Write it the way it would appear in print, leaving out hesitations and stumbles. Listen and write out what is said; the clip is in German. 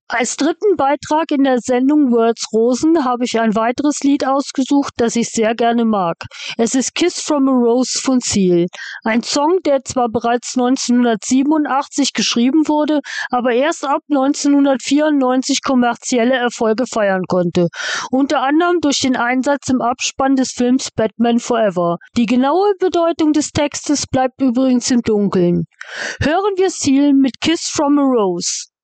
Als dritten Beitrag in der Sendung Words Rosen habe ich ein weiteres Lied ausgesucht, das ich sehr gerne mag. Es ist Kiss from a Rose von Seal. Ein Song, der zwar bereits 1987 geschrieben wurde, aber erst ab 1994 kommerzielle Erfolge feiern konnte. Unter anderem durch den Einsatz im Abspann des Films Batman Forever. Die genaue Bedeutung des Textes bleibt übrigens im Dunkeln. Hören wir Seal mit Kiss from a Rose.